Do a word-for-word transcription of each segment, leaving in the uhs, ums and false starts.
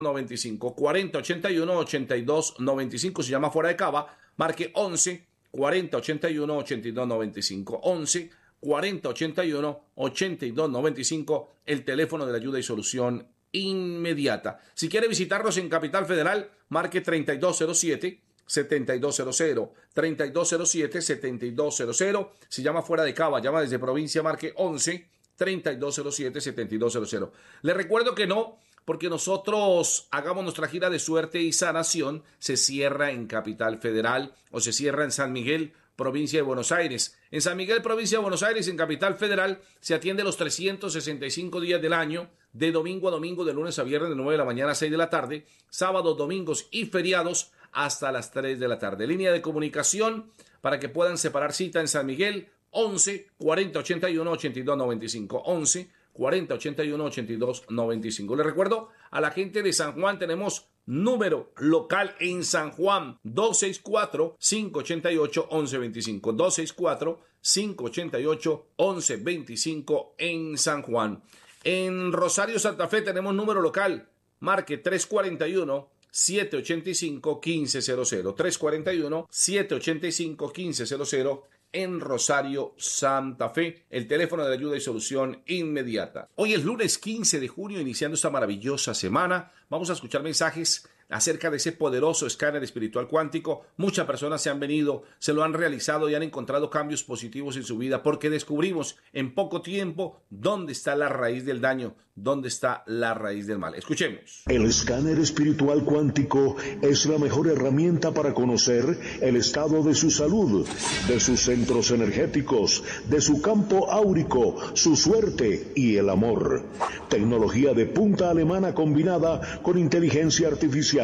noventa y cinco, cuarenta ochenta y uno ochenta y dos noventa y cinco. Si llama fuera de Cava, marque once cuarenta ochenta y uno ochenta y dos noventa y cinco. once cuarenta ochenta y uno ochenta y dos noventa y cinco, el teléfono de la ayuda y solución inmediata. Si quiere visitarnos en Capital Federal, marque treinta y dos cero siete setenta y dos cero cero, treinta y dos cero siete setenta y dos cero cero. Si llama fuera de Cava, llama desde provincia, marque once treinta y dos cero siete setenta y dos cero cero. Le recuerdo que no, porque nosotros hagamos nuestra gira de suerte y sanación, se cierra en Capital Federal o se cierra en San Miguel, provincia de Buenos Aires. En San Miguel, provincia de Buenos Aires, en Capital Federal, se atiende los trescientos sesenta y cinco días del año, de domingo a domingo, de lunes a viernes, de nueve de la mañana a seis de la tarde, sábados, domingos y feriados hasta las tres de la tarde. Línea de comunicación para que puedan separar cita en San Miguel, once cuarenta ochenta y uno ochenta y dos noventa y cinco, once cuarenta ochenta y uno ochenta y dos noventa y cinco. Les recuerdo a la gente de San Juan, tenemos número local en San Juan, dos seis cuatro cinco ocho ocho once veinticinco, dos seis cuatro cinco ocho ocho once veinticinco en San Juan. En Rosario, Santa Fe, tenemos número local, marque tres cuarenta y uno siete ochenta y cinco quince cero cero, tres cuarenta y uno siete ochenta y cinco quince cero cero en Rosario, Santa Fe, el teléfono de ayuda y solución inmediata. Hoy es lunes quince de junio, iniciando esta maravillosa semana. Vamos a escuchar mensajes acerca de ese poderoso escáner espiritual cuántico. Muchas personas se han venido, se lo han realizado y han encontrado cambios positivos en su vida, porque descubrimos en poco tiempo dónde está la raíz del daño, dónde está la raíz del mal. Escuchemos. El escáner espiritual cuántico es la mejor herramienta para conocer el estado de su salud, de sus centros energéticos, de su campo áurico, su suerte y el amor. Tecnología de punta alemana combinada con inteligencia artificial.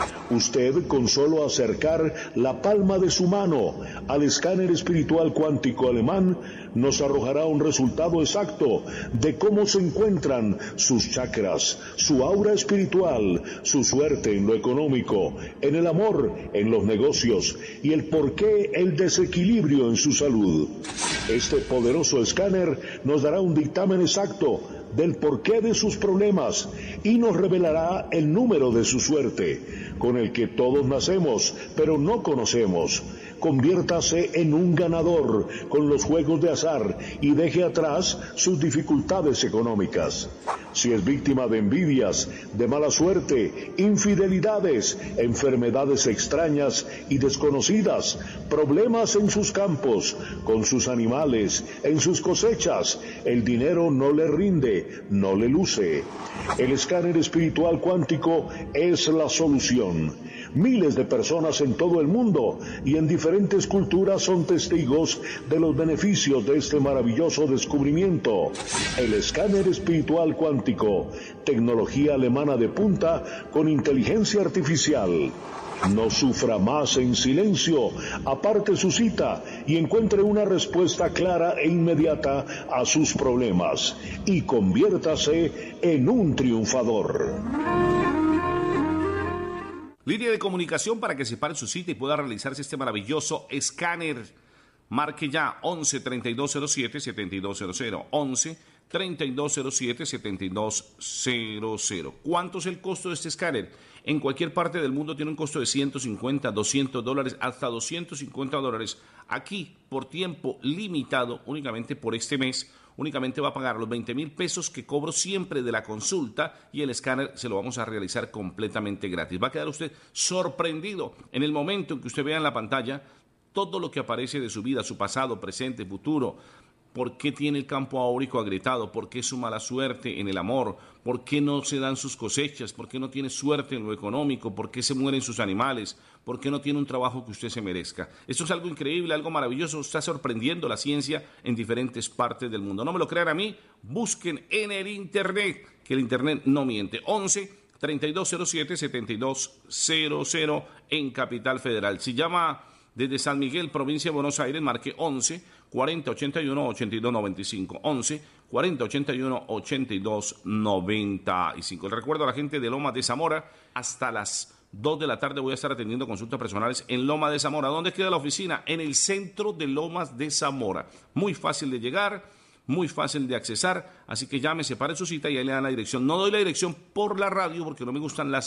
Usted, con solo acercar la palma de su mano al escáner espiritual cuántico alemán, nos arrojará un resultado exacto de cómo se encuentran sus chakras, su aura espiritual, su suerte en lo económico, en el amor, en los negocios y el porqué el desequilibrio en su salud. Este poderoso escáner nos dará un dictamen exacto del porqué de sus problemas y nos revelará el número de su suerte, con el que todos nacemos, pero no conocemos. Conviértase en un ganador con los juegos de azar y deje atrás sus dificultades económicas. Si es víctima de envidias, de mala suerte, infidelidades, enfermedades extrañas y desconocidas, problemas en sus campos, con sus animales, en sus cosechas, el dinero no le rinde, no le luce. El escáner espiritual cuántico es la solución. Miles de personas en todo el mundo y en diferentes culturas son testigos de los beneficios de este maravilloso descubrimiento. El escáner espiritual cuántico, tecnología alemana de punta con inteligencia artificial. No sufra más en silencio, aparte su cita y encuentre una respuesta clara e inmediata a sus problemas y conviértase en un triunfador. Línea de comunicación para que separe su cita y pueda realizarse este maravilloso escáner. Marque ya once treinta y dos cero siete setenta y dos cero cero, once treinta y dos cero siete setenta y dos cero cero. ¿Cuánto es el costo de este escáner? En cualquier parte del mundo tiene un costo de ciento cincuenta, doscientos dólares, hasta doscientos cincuenta dólares. Aquí, por tiempo limitado, únicamente por este mes, únicamente va a pagar los veinte mil pesos que cobro siempre de la consulta y el escáner se lo vamos a realizar completamente gratis. Va a quedar usted sorprendido en el momento en que usted vea en la pantalla todo lo que aparece de su vida, su pasado, presente, futuro. ¿Por qué tiene el campo áurico agrietado? ¿Por qué su mala suerte en el amor? ¿Por qué no se dan sus cosechas? ¿Por qué no tiene suerte en lo económico? ¿Por qué se mueren sus animales? ¿Por qué no tiene un trabajo que usted se merezca? Esto es algo increíble, algo maravilloso. Está sorprendiendo la ciencia en diferentes partes del mundo. No me lo crean a mí, busquen en el Internet, que el Internet no miente. once treinta y dos cero siete setenta y dos cero cero en Capital Federal. Si llama desde San Miguel, provincia de Buenos Aires, marque once cuarenta ochenta y uno ochenta y dos noventa y cinco, once cuarenta ochenta y uno ochenta y dos noventa y cinco. Le recuerdo a la gente de Lomas de Zamora, hasta las dos de la tarde voy a estar atendiendo consultas personales en Lomas de Zamora. ¿Dónde queda la oficina? En el centro de Lomas de Zamora. Muy fácil de llegar. muy fácil de accesar, así que llame, separe su cita y ahí le dan la dirección. No doy la dirección por la radio porque no me gustan las